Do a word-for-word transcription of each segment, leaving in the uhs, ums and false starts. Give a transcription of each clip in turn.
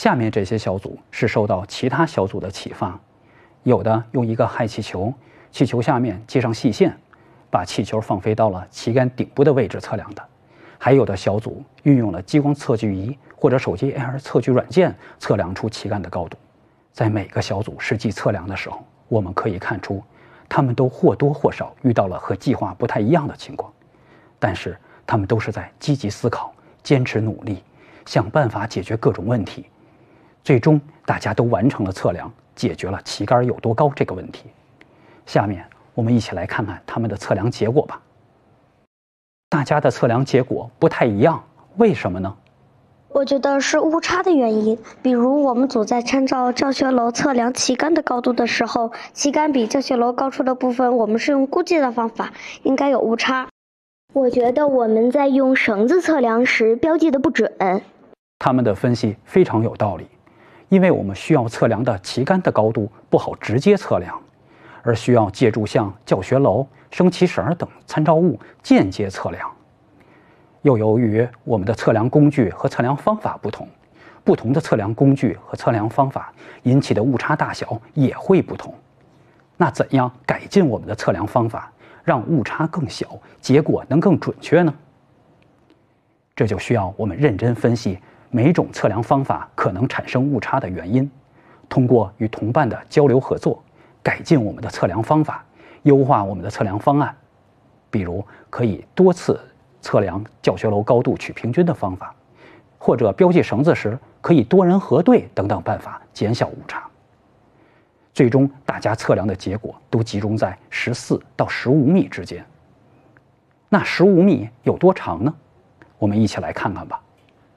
下面这些小组是受到其他小组的启发，有的用一个氦气球，气球下面接上细线，把气球放飞到了旗杆顶部的位置测量的。还有的小组运用了激光测距仪或者手机 A R 测距软件测量出旗杆的高度。在每个小组实际测量的时候，我们可以看出，他们都或多或少遇到了和计划不太一样的情况，但是他们都是在积极思考、坚持努力，想办法解决各种问题。最终，大家都完成了测量，解决了旗杆有多高这个问题。下面我们一起来看看他们的测量结果吧。大家的测量结果不太一样，为什么呢？ 我觉得是误差的原因。比如我们组在参照教学楼测量旗杆的高度的时候，旗杆比教学楼高出的部分，我们是用估计的方法，应该有误差。 我觉得我们在用绳子测量时标记的不准。 他们的分析非常有道理，因为我们需要测量的旗杆的高度不好直接测量，而需要借助像教学楼、升旗绳等参照物间接测量。又由于我们的测量工具和测量方法不同，不同的测量工具和测量方法引起的误差大小也会不同。那怎样改进我们的测量方法，让误差更小，结果能更准确呢？这就需要我们认真分析每种测量方法可能产生误差的原因，通过与同伴的交流合作，改进我们的测量方法，优化我们的测量方案。比如可以多次测量教学楼高度取平均的方法，或者标记绳子时可以多人核对等等办法减小误差。最终大家测量的结果都集中在十四到十五米之间。那十五米有多长呢？我们一起来看看吧。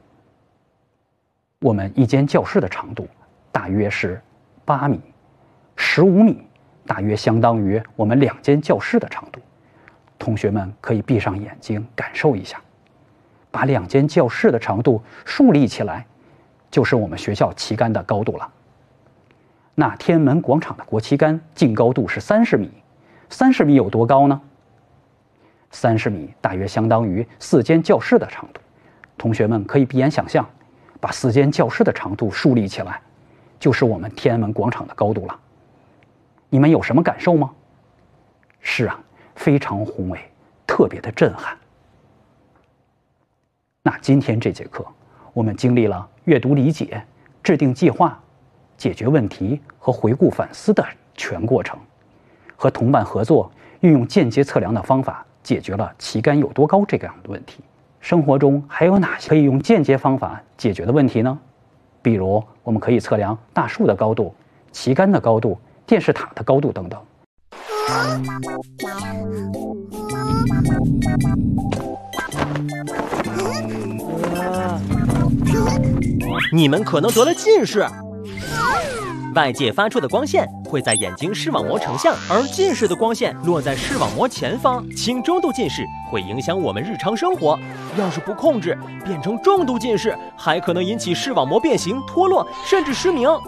我们一间教室的长度大约是八米，十五米大约相当于我们两间教室的长度。同学们可以闭上眼睛感受一下，把两间教室的长度竖立起来，就是我们学校旗杆的高度了。那天安门广场的国旗杆净高度是三十米，三十米有多高呢？三十米大约相当于四间教室的长度。同学们可以闭眼想象，把四间教室的长度竖立起来，就是我们天安门广场的高度了。你们有什么感受吗？是啊，非常宏伟，特别的震撼。那今天这节课，我们经历了阅读理解、制定计划、解决问题和回顾反思的全过程，和同伴合作，运用间接测量的方法，解决了旗杆有多高这样的问题。生活中还有哪些可以用间接方法解决的问题呢？比如，我们可以测量大树的高度、旗杆的高度、电视塔的高度等等。 你们可能得了近视。外界发出的光线会在眼睛视网膜成像，而近视的光线落在视网膜前方。轻中度近视会影响我们日常生活，要是不控制，变成重度近视，还可能引起视网膜变形、脱落，甚至失明。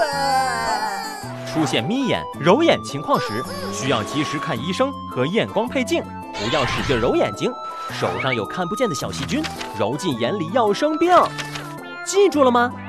出现眯眼、揉眼情况时，需要及时看医生和验光配镜，不要使劲揉眼睛，手上有看不见的小细菌，揉进眼里要生病。记住了吗？